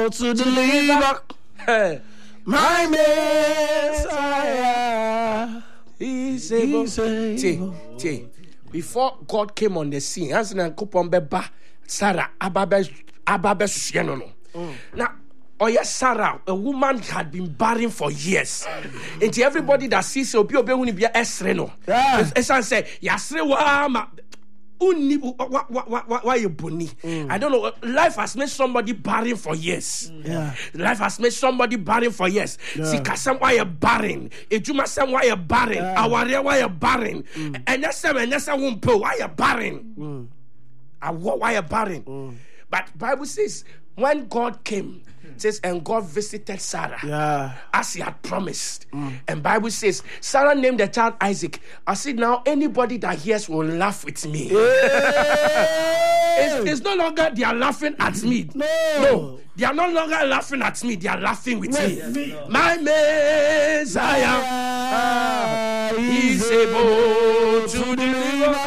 able to deliver. My Messiah is able. Before God came on the scene, as an coupon beba Sarah Ababes Now, oh yes, Sarah, a woman had been barren for years. And to everybody that sees her, be be a esreno. As I say, Yasrewa. Why you bunny? I don't know. Life has made somebody barren for years. Life has made somebody barren for years. Sikasam why you barren? Ejuma sam why you barren? Aware why you barren? And that's wumpo why you barren? Why you barren? But Bible says when God came, it says, and God visited Sarah as he had promised. And Bible says Sarah named the child Isaac. I said, now anybody that hears will laugh with me. It's no longer they are laughing at me. No, they are no longer laughing at me. They are laughing with me. My Messiah is able to deliver.